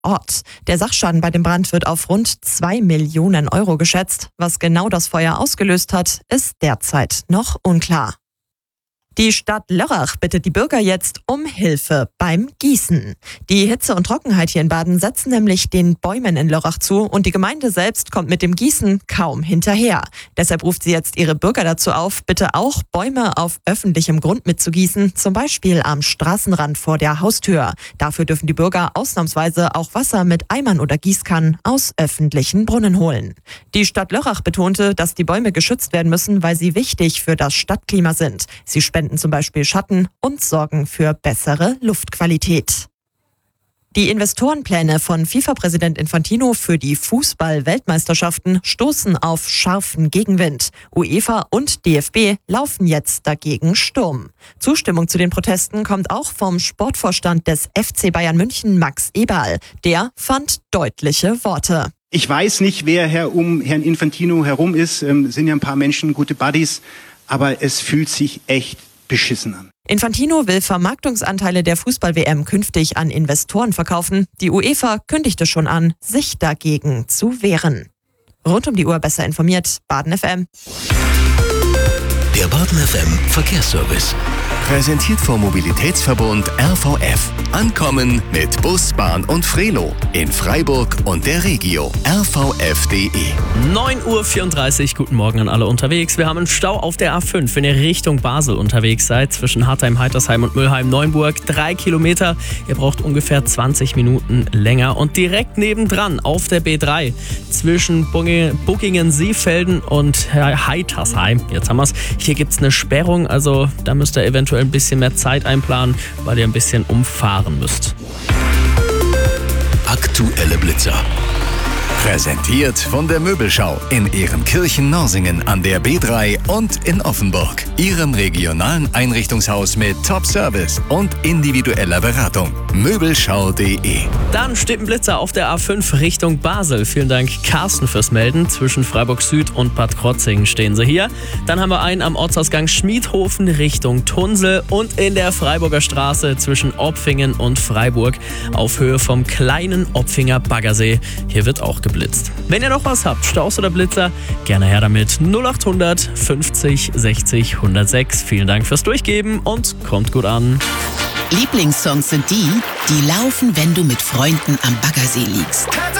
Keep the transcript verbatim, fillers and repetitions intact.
Ort. Der Sachschaden bei dem Brand wird auf rund zwei Millionen Euro geschätzt. Was genau das Feuer ausgelöst hat, ist derzeit noch unklar. Die Stadt Lörrach bittet die Bürger jetzt um Hilfe beim Gießen. Die Hitze und Trockenheit hier in Baden setzen nämlich den Bäumen in Lörrach zu und die Gemeinde selbst kommt mit dem Gießen kaum hinterher. Deshalb ruft sie jetzt ihre Bürger dazu auf, bitte auch Bäume auf öffentlichem Grund mitzugießen, zum Beispiel am Straßenrand vor der Haustür. Dafür dürfen die Bürger ausnahmsweise auch Wasser mit Eimern oder Gießkannen aus öffentlichen Brunnen holen. Die Stadt Lörrach betonte, dass die Bäume geschützt werden müssen, weil sie wichtig für das Stadtklima sind. Sie spenden zum Beispiel Schatten und sorgen für bessere Luftqualität. Die Investorenpläne von FIFA-Präsident Infantino für die Fußball-Weltmeisterschaften stoßen auf scharfen Gegenwind. UEFA und D F B laufen jetzt dagegen Sturm. Zustimmung zu den Protesten kommt auch vom Sportvorstand des F C Bayern München, Max Eberl. Der fand deutliche Worte. Ich weiß nicht, wer Herr um Herrn Infantino herum ist. Ähm, sind ja ein paar Menschen, gute Buddies. Aber es fühlt sich echt beschissen an. Infantino will Vermarktungsanteile der Fußball-W M künftig an Investoren verkaufen. Die UEFA kündigte schon an, sich dagegen zu wehren. Rund um die Uhr besser informiert, Baden F M. Der Baden F M Verkehrsservice. Präsentiert vom Mobilitätsverbund R V F. Ankommen mit Bus, Bahn und Frelo. In Freiburg und der Regio. R V F punkt de. neun Uhr vierunddreißig, guten Morgen an alle unterwegs. Wir haben einen Stau auf der A fünf, wenn ihr Richtung Basel unterwegs seid. Zwischen Hartheim, Heitersheim und Mülheim-Neuenburg. Drei Kilometer. Ihr braucht ungefähr zwanzig Minuten länger. Und direkt nebendran auf der B drei zwischen Buckingen-Seefelden und Heitersheim. Jetzt haben wir es. Hier gibt es eine Sperrung, also da müsst ihr eventuell ein bisschen mehr Zeit einplanen, weil ihr ein bisschen umfahren müsst. Aktuelle Blitzer. Präsentiert von der Möbelschau in Ehrenkirchen-Norsingen an der B drei und in Offenburg. Ihrem regionalen Einrichtungshaus mit Top-Service und individueller Beratung. Möbelschau punkt de. Dann steht ein Blitzer auf der A fünf Richtung Basel. Vielen Dank, Carsten, fürs Melden. Zwischen Freiburg Süd und Bad Krotzingen stehen sie hier. Dann haben wir einen am Ortsausgang Schmiedhofen Richtung Tunsel und in der Freiburger Straße zwischen Opfingen und Freiburg auf Höhe vom kleinen Opfinger Baggersee. Hier wird auch geblitzt. Wenn ihr noch was habt, Staus oder Blitzer, gerne her damit. null acht hundert fünfzig sechzig hundertsechs. Vielen Dank fürs Durchgeben und kommt gut an. Lieblingssongs sind die, die laufen, wenn du mit Freunden am Baggersee liegst.